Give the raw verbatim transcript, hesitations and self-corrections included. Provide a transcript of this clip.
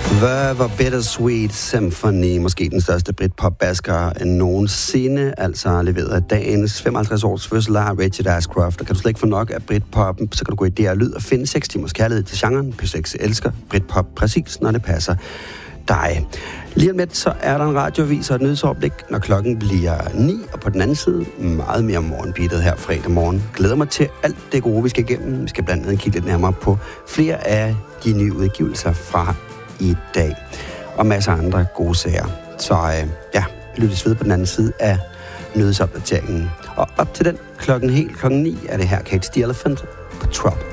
The Bittersweet Symphony, måske den største britpop-basker end nogensinde, altså leveret af dagens femoghalvtreds års fødsel af Richard Ashcroft. Og kan du slet ikke få nok af britpoppen, så kan du gå i D R Lyd og finde seks timers kærlighed til genren. P seks elsker britpop præcis, når det passer dig. Lige om lidt, så er der en radioavis og et nyhedsoverblik, når klokken bliver ni, og på den anden side meget mere morgenbeatet her fredag morgen. Glæder mig til alt det gode, vi skal igennem. Vi skal blandt andet kigge lidt nærmere på flere af de nye udgivelser fra i dag, og masser af andre gode sager. Så øh, ja, lyttes ved på den anden side af nyhedsopdateringen. Og op til den klokken helt klokken ni er det her Cage the Elephant på Trop.